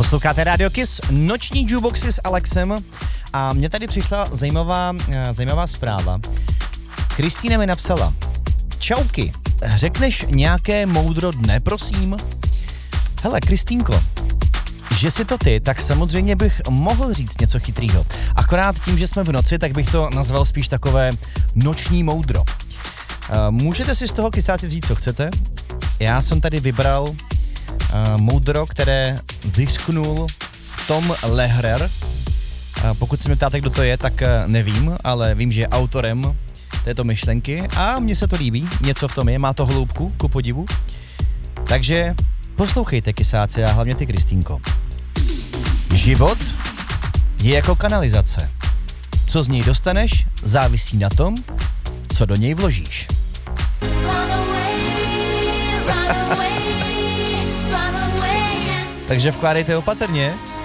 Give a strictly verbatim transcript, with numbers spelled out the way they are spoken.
Posloucháte Radio Kiss, noční jukeboxy s Alexem a mně tady přišla zajímavá, zajímavá zpráva. Kristýna mi napsala: Čauky, řekneš nějaké moudro dne, prosím? Hele, Kristýnko, že si to ty, tak samozřejmě bych mohl říct něco chytrýho. Akorát tím, že jsme v noci, tak bych to nazval spíš takové noční moudro. Můžete si z toho kysáci vzít, co chcete. Já jsem tady vybral uh, moudro, které vyřknul Tom Lehrer. Uh, pokud se mě ptáte, kdo to je, tak uh, nevím, ale vím, že je autorem této myšlenky a mně se to líbí, něco v tom je, má to hloubku, ku podivu. Takže poslouchejte, kysáci, a hlavně ty, Kristýnko. Život je jako kanalizace. Co z něj dostaneš, závisí na tom, co do něj vložíš. Takže vkládejte opatrně